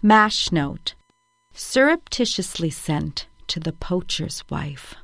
Mash note, surreptitiously sent to the poacher's wife.